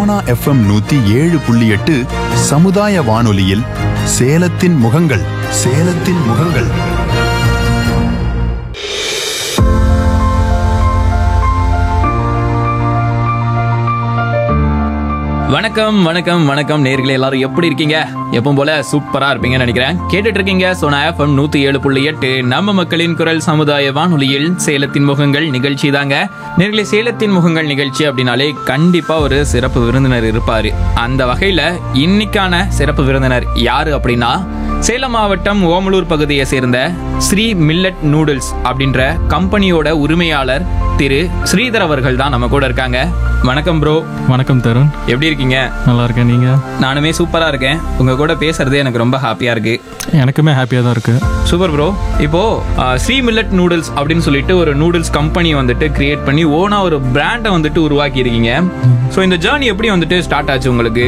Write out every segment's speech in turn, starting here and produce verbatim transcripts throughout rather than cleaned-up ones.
Sona FM நூத்தி ஏழு புள்ளி எட்டு சமுதாய வானொலியில் சேலத்தின் முகங்கள் சேலத்தின் முகங்கள். வணக்கம் வணக்கம் வணக்கம் நேயர்களே, எல்லாரும் எப்படி இருக்கீங்க? எப்பவும் போல சூப்பரா இருப்பீங்கன்னு நினைக்கிறேன். கேட்டுட்டு இருக்கீங்க சோனா எஃப்எம் நூத்தி ஏழு புள்ளி எட்டு நம்ம மக்களின் குரல் சமுதாய வானொலியில் சேலத்தின் முகங்கள் நிகழ்ச்சி தாங்க. நேயர்களே, சேலத்தின் முகங்கள் நிகழ்ச்சி அப்படின்னாலே கண்டிப்பா ஒரு சிறப்பு விருந்தினர் இருப்பாரு. அந்த வகையில இன்னைக்கான சிறப்பு விருந்தினர் யாரு அப்படின்னா, சேலம் மாவட்டம் ஓமலூர் பகுதியை சேர்ந்த ஸ்ரீ மில்லட் நூடுல்ஸ் அப்படின்ற கம்பெனியோட உரிமையாளர் திரு ஸ்ரீதர் அவர்கள் தான் நம்ம கூட இருக்காங்க. வணக்கம் ப்ரோ. வணக்கம் தருண், எப்படி இருக்கீங்க? நல்லா இருக்கேன். நீங்க? நானுமே சூப்பரா இருக்கேன். உங்க கூட பேசுறது எனக்கு ரொம்ப ஹாப்பியா இருக்கு. எனக்குமே ஹாப்பியா தான் இருக்கு. Super bro. இப்போ ஸ்ரீ மில்லட் நூடுல்ஸ் அப்படின்னு சொல்லிட்டு ஒரு நூடுல்ஸ் கம்பெனி வந்துட்டு கிரியேட் பண்ணி ஓனா ஒரு பிராண்டை வந்துட்டு உருவாக்கி இருக்கீங்க. ஸோ இந்த ஜேர்னி எப்படி வந்துட்டு ஸ்டார்ட் ஆச்சு உங்களுக்கு?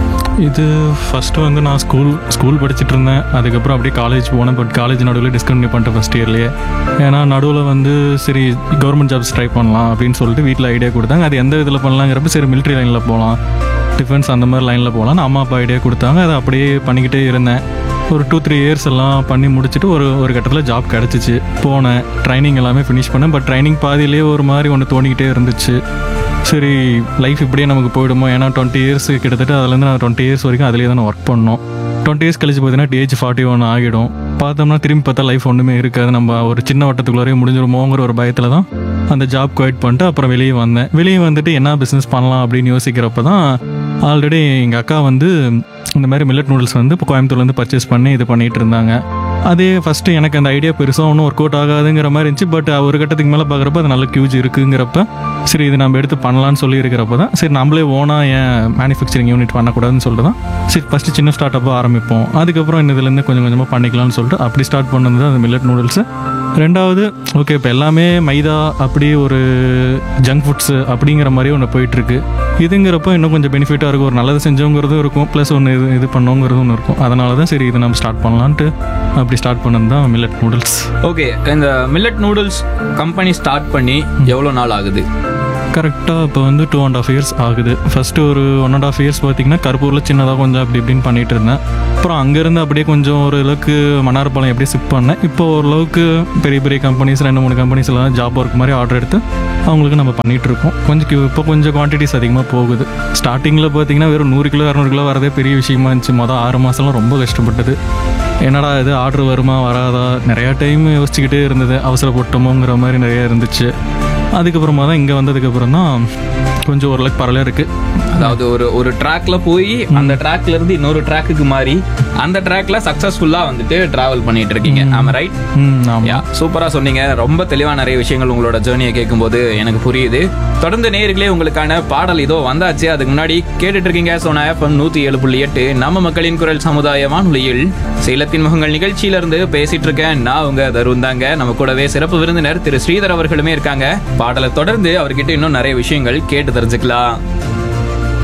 இது ஃபஸ்ட்டு வந்து நான் ஸ்கூல் ஸ்கூல் படிச்சுட்டு இருந்தேன். அதுக்கப்புறம் அப்படியே காலேஜ் போனேன். பட் காலேஜ் நடுவில் டிஸ்கண்டினியூ பண்ணிட்டேன் ஃபஸ்ட் இயர்லேயே. ஏன்னா நடுவில் வந்து சரி கவர்மெண்ட் ஜாப்ஸ் ட்ரை பண்ணலாம் அப்படின்னு சொல்லிட்டு வீட்டில் ஐடியா கொடுத்தாங்க. அது எந்த இதில் பண்ணலாங்கிறப்ப சரி மிலிட்ரி லைனில் போகலாம், டிஃபென்ஸ் அந்த மாதிரி லைனில் போகலான்னு அம்மா அப்பா ஐடியா கொடுத்தாங்க. அதை அப்படியே பண்ணிக்கிட்டே இருந்தேன். ஒரு டூ த்ரீ இயர்ஸ் எல்லாம் பண்ணி முடிச்சுட்டு ஒரு ஒரு கட்டத்தில் ஜாப் கிடச்சிச்சு. போனேன், ட்ரைனிங் எல்லாமே ஃபினிஷ் பண்ணேன். பட் ட்ரைனிங் பாதியிலேயே ஒரு மாதிரி ஒன்று தோணிக்கிட்டே இருந்துச்சு. சரி லைஃப் இப்படியே நமக்கு போயிடுமோ, ஏன்னா டுவெண்ட்டி இயர்ஸ் கிட்டத்தட்ட அதுலேருந்து நான் டுவெண்ட்டி இயர்ஸ் வரைக்கும் அதிலே தான் ஒர்க் பண்ணோம். டுவெண்ட்டி இயர்ஸ் கழிச்சு பார்த்தீங்கன்னா ஏஜ் ஃபார்ட்டி ஒன் ஆகிடும். பார்த்தோம்னா திரும்பி பார்த்தா லைஃப் ஒன்றுமே இருக்காது. நம்ம ஒரு சின்ன வட்டத்துக்குள்ளாரையும் முடிஞ்சிருமோங்கிற ஒரு பயத்தில் தான் அந்த ஜாப் குவைட் பண்ணிட்டு அப்புறம் வெளியே வந்தேன். வெளியே வந்துட்டு என்ன பிஸ்னஸ் பண்ணலாம் அப்படின்னு யோசிக்கிறப்ப தான் ஆல்ரெடி எங்கள் அக்கா வந்து இந்த மாதிரி மில்லட் நூடுல்ஸ் வந்து இப்போ கோயம்புத்தூர்லேருந்து பர்ச்சேஸ் பண்ணி இது பண்ணிகிட்டு இருந்தாங்க. அதே ஃபஸ்ட்டு எனக்கு அந்த ஐடியா பெருசாக ஒன்றும் ஒர்க் அவுட் ஆகாதுங்கிற மாதிரி இருந்துச்சு. பட் ஒரு கட்டத்துக்கு மேலே பார்க்குறப்ப அது நல்ல கியூஜ் இருக்குங்கிறப்ப சரி இது நம்ம எடுத்து பண்ணலான்னு சொல்லி இருக்கிறப்ப தான் சரி நம்மளே ஓனாக ஏன் மேனுஃபேக்சரிங் யூனிட் பண்ணக்கூடாதுன்னு சொல்லிட்டு தான் சரி ஃபஸ்ட்டு சின்ன ஸ்டார்ட் அப்பாக ஆரம்பிப்போம், அதுக்கப்புறம் இன்னதுலேருந்து கொஞ்சம் கொஞ்சமாக பண்ணிக்கலாம்னு சொல்லிட்டு அப்படி ஸ்டார்ட் பண்ணது தான் அந்த மில்லட் நூடுல்ஸு. ரெண்டாவது ஓகே இப்போ எல்லாமே மைதா அப்படி ஒரு ஜங்க் ஃபுட்ஸு அப்படிங்கிற மாதிரி ஒன்று போயிட்டுருக்கு. இதுங்கிறப்ப இன்னும் கொஞ்சம் பெனிஃபிட்டாக இருக்கும், ஒரு நல்லது செஞ்சோங்கிறதும் இருக்கும், ப்ளஸ் ஒன்று இது இது பண்ணோங்கிறதும் ஒன்று இருக்கும். அதனால தான் சரி இது நம்ம ஸ்டார்ட் பண்ணலான்ட்டு அப்படி ஸ்டார்ட் பண்ணது தான் மில்லட் நூடுல்ஸ். ஓகே, இந்த மில்லட் நூடுல்ஸ் கம்பெனி ஸ்டார்ட் பண்ணி எவ்வளோ நாள் ஆகுது? கரெக்டாக இப்போ வந்து டூ அண்ட் ஆஃப் இயர்ஸ் ஆகுது. ஃபஸ்ட்டு ஒரு ஒன் அண்ட் ஆஃப் இயர்ஸ் பார்த்திங்கன்னா கருப்பூரில் சின்னதாக கொஞ்சம் அப்படி இப்படின்னு பண்ணிகிட்டு இருந்தேன். அப்புறம் அங்கேருந்து அப்படியே கொஞ்சம் ஓரளவுக்கு மன்னார்பாளையம் எப்படியே ஷிஃப்ட் பண்ணேன். இப்போ ஓரளவுக்கு பெரிய பெரிய கம்பெனிஸ் ரெண்டு மூணு கம்பெனிஸ் எல்லாம் ஜாப் ஒர்க் மாதிரி ஆர்டர் எடுத்து அவங்களுக்கு நம்ம பண்ணிகிட்டு இருக்கோம். கொஞ்சம் இப்போ கொஞ்சம் குவான்டிட்டிஸ் அதிகமாக போகுது. ஸ்டார்டிங்கில் பார்த்திங்கன்னா வெறும் நூறு கிலோ இரநூறு கிலோ வரதே பெரிய விஷயமா இருந்துச்சு. மொதல் ஆறு மாதம்லாம் ரொம்ப கஷ்டப்பட்டது. என்னடா இது ஆர்டர் வருமா வராதா நிறையா டைம் யோசிச்சுக்கிட்டே இருந்தது, அவசரப்பட்டோமோங்கிற மாதிரி நிறையா இருந்துச்சு. அதுக்கப்புறமா தான் இங்கே வந்ததுக்கப்புறம் தான் கொஞ்சம் ஓரளவுக்கு பரவாயில்ல இருக்குது. அதாவது ஒரு ஒரு ட்ராக்ல போய் அந்த ட்ராக்ல இருந்து இன்னொரு ட்ராக்குக்கு மாறி அந்த ட்ராக்ல சக்சஸ்ஃபுல்லா வந்துட்டு டிராவல் பண்ணிட்டு இருக்கீங்க. ஆமா ரைட்? யா, சூப்பரா சொன்னீங்க. ரொம்ப தெளிவா நிறைய விஷயங்கள் உங்களோட ஜேர்னியை கேட்கும்போது எனக்கு புரியுது. தொடர்ந்து நேயர்களே, உங்களுக்கான பாடல் இதோ வந்தாச்சு. அதுக்கு முன்னாடி கேட்டுட்டு இருக்கீங்க சோனா எஃப்எம் நூத்தி ஏழு புள்ளி எட்டு நம்ம மக்களின் குரல் சமுதாய வானொலியில் சேலத்தின் முகங்கள் நிகழ்ச்சியில இருந்து பேசிட்டு இருக்கேன். நான் உங்க தருண் தாங்க. நம்ம கூடவே சிறப்பு விருந்தினர் திரு ஸ்ரீதர் அவர்களுமே இருக்காங்க. பாடலை தொடர்ந்து அவர்கிட்ட இன்னும் நிறைய விஷயங்கள் கேட்டு தெரிஞ்சுக்கலாம்.